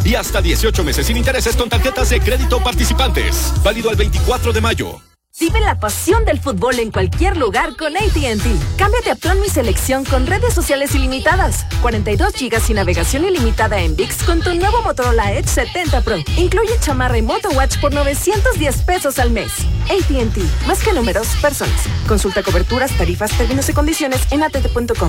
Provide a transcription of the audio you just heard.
y hasta 18 meses sin intereses con tarjetas de crédito participantes. Válido al 24 de mayo. Vive la pasión del fútbol en cualquier lugar con AT&T. Cámbiate a Plan Mi Selección con redes sociales ilimitadas, 42 GB y navegación ilimitada en ViX con tu nuevo Motorola Edge 70 Pro. Incluye chamarra y MotoWatch por 910 pesos al mes. AT&T, más que números, personas. Consulta coberturas, tarifas, términos y condiciones en att.com.